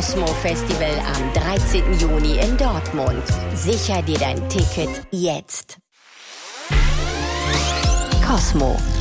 Cosmo Festival am 13. Juni in Dortmund. Sicher dir dein Ticket jetzt. Cosmo.